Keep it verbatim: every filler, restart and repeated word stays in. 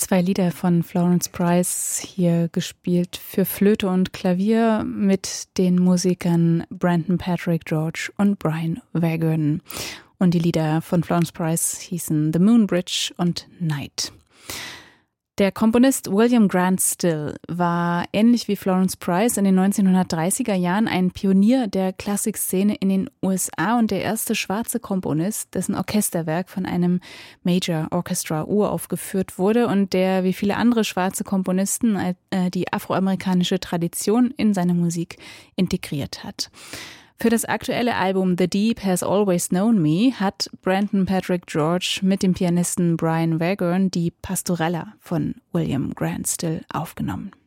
Zwei Lieder von Florence Price, hier gespielt für Flöte und Klavier mit den Musikern Brandon Patrick George und Brian Vaughan. Und die Lieder von Florence Price hießen The Moon Bridge und Night. Der Komponist William Grant Still war ähnlich wie Florence Price in den neunzehnhundertdreißiger Jahren ein Pionier der Klassikszene in den U S A und der erste schwarze Komponist, dessen Orchesterwerk von einem Major Orchestra uraufgeführt wurde und der wie viele andere schwarze Komponisten äh, die afroamerikanische Tradition in seine Musik integriert hat. Für das aktuelle Album The Deep Has Always Known Me hat Brandon Patrick George mit dem Pianisten Brian Vaughan die Pastorella von William Grant Still aufgenommen.